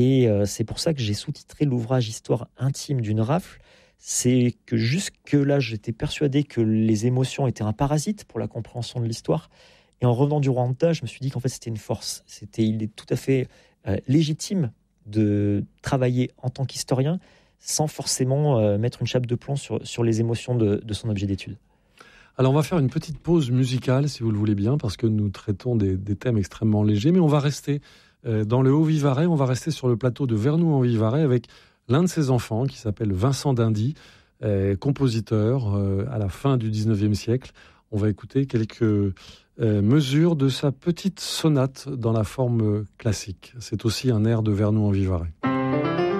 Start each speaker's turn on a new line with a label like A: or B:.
A: Et c'est pour ça que j'ai sous-titré l'ouvrage Histoire intime d'une rafle. C'est que jusque-là, j'étais persuadé que les émotions étaient un parasite pour la compréhension de l'histoire. Et en revenant du Rwanda, je me suis dit qu'en fait, c'était une force. Il est tout à fait légitime de travailler en tant qu'historien sans forcément mettre une chape de plomb sur les émotions de son objet d'étude.
B: Alors on va faire une petite pause musicale, si vous le voulez bien, parce que nous traitons des thèmes extrêmement légers, mais on va rester dans le Haut-Vivarais, on va rester sur le plateau de Vernoux-en-Vivarais avec l'un de ses enfants qui s'appelle Vincent d'Indy, compositeur à la fin du 19e siècle. On va écouter quelques mesures de sa petite sonate dans la forme classique. C'est aussi un air de Vernoux-en-Vivarais.